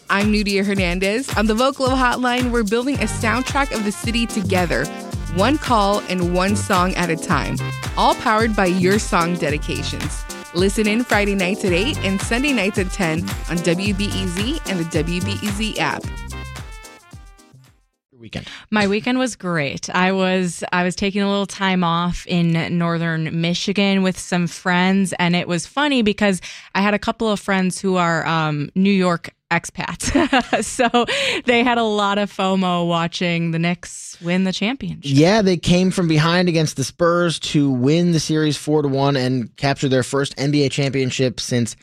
I'm Nudia Hernandez. On the Vocalo Hotline, we're building a soundtrack of the city together, one call and one song at a time, all powered by your song dedications. Listen in Friday nights at 8 and Sunday nights at 10 on WBEZ and the WBEZ app. Weekend. My weekend was great. I was taking a little time off in northern Michigan with some friends, and it was funny because I had a couple of friends who are New York expats. So they had a lot of FOMO watching the Knicks win the championship. Yeah, they came from behind against the Spurs to win the series 4-1 and capture their first NBA championship since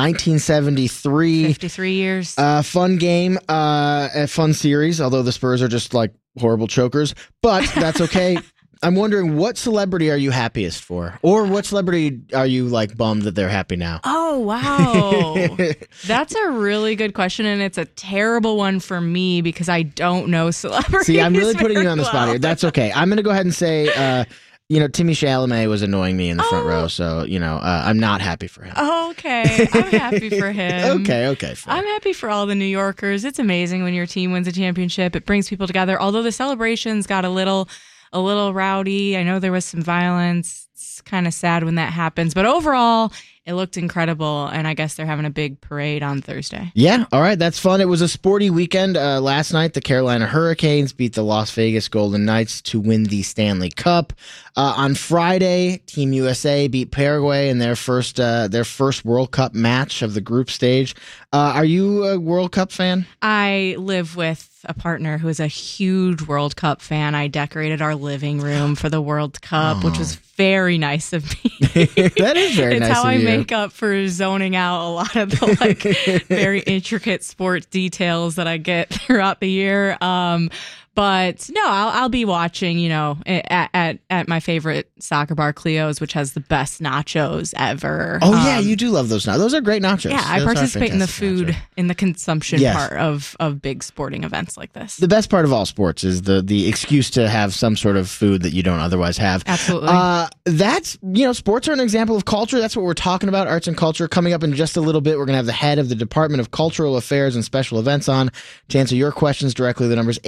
1973. 53 years. Fun game, a fun series, although the Spurs are just like horrible chokers, but that's okay. I'm wondering, what celebrity are you happiest for? Or what celebrity are you like bummed that they're happy now? Oh, wow. That's a really good question, and it's a terrible one for me because I don't know celebrities. See, I'm really putting you very on the spot here. That's okay. I'm going to go ahead and say, Timmy Chalamet was annoying me in the front row, so, I'm not happy for him. Oh, okay. I'm happy for him. Okay. Fair. I'm happy for all the New Yorkers. It's amazing when your team wins a championship. It brings people together, although the celebrations got a little rowdy. I know there was some violence. It's kind of sad when that happens, but overall, it looked incredible, and I guess they're having a big parade on Thursday. Yeah, all right, that's fun. It was a sporty weekend. Last night, the Carolina Hurricanes beat the Las Vegas Golden Knights to win the Stanley Cup. On Friday, Team USA beat Paraguay in their first World Cup match of the group stage. Are you a World Cup fan? I live with a partner who is a huge World Cup fan. I decorated our living room for the World Cup, which was very nice of me. That is very nice of you. It's how I make up for zoning out a lot of the very intricate sport details that I get throughout the year. But no, I'll be watching, at my favorite soccer bar, Cleo's, which has the best nachos ever. Oh, yeah, you do love those nachos. Those are great nachos. Yeah, I participate in the food, in the consumption Yes. part of big sporting events like this. The best part of all sports is the excuse to have some sort of food that you don't otherwise have. Absolutely. That's, sports are an example of culture. That's what we're talking about, arts and culture. Coming up in just a little bit, we're going to have the head of the Department of Cultural Affairs and Special Events on to answer your questions directly. The number's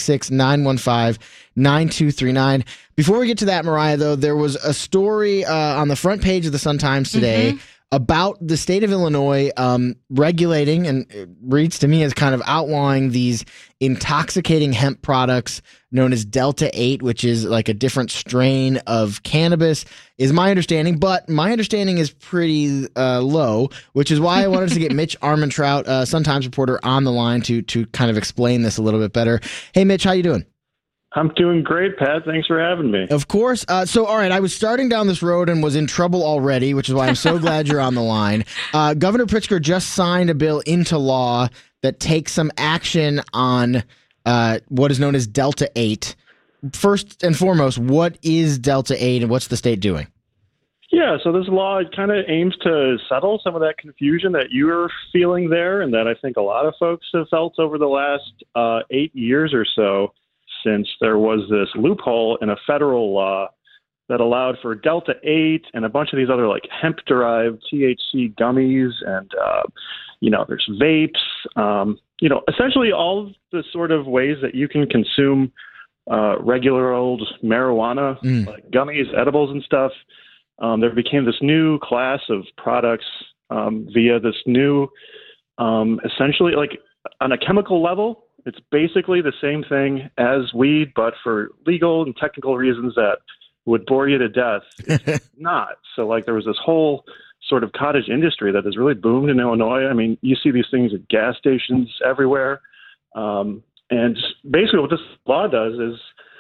866-915-9239. Before we get to that, Mariah, though, there was a story on the front page of the Sun-Times today about the state of Illinois regulating, and it reads to me as kind of outlawing these intoxicating hemp products known as Delta 8, which is like a different strain of cannabis, is my understanding. But my understanding is pretty low, which is why I wanted to get Mitch Armentrout, Sun-Times reporter, on the line to kind of explain this a little bit better. Hey, Mitch, how you doing? I'm doing great, Pat. Thanks for having me. Of course. So, all right, I was starting down this road and was in trouble already, which is why I'm so glad you're on the line. Governor Pritzker just signed a bill into law that takes some action on what is known as Delta 8. First and foremost, what is Delta 8 and what's the state doing? Yeah, so this law kind of aims to settle some of that confusion that you were feeling there and that I think a lot of folks have felt over the last 8 years or so, since there was this loophole in a federal law that allowed for Delta 8 and a bunch of these other like hemp-derived THC gummies and, there's vapes, essentially all of the sort of ways that you can consume regular old marijuana, like gummies, edibles and stuff. There became this new class of products via this new, essentially like on a chemical level, it's basically the same thing as weed, but for legal and technical reasons that would bore you to death. It's not. So like there was this whole sort of cottage industry that has really boomed in Illinois. I mean, you see these things at gas stations everywhere. And basically what this law does is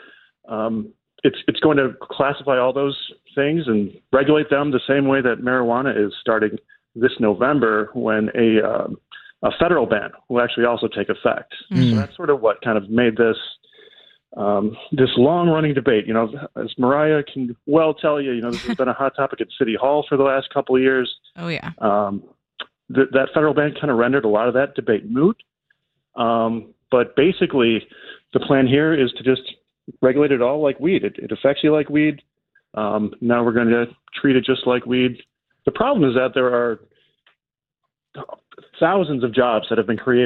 it's going to classify all those things and regulate them the same way that marijuana is starting this November when a federal ban will actually also take effect. So that's sort of what kind of made this this long-running debate. As Mariah can well tell you, this has been a hot topic at City Hall for the last couple of years. Oh, yeah. That federal ban kind of rendered a lot of that debate moot. But basically, the plan here is to just regulate it all like weed. It affects you like weed. Now we're going to treat it just like weed. The problem is that there are thousands of jobs that have been created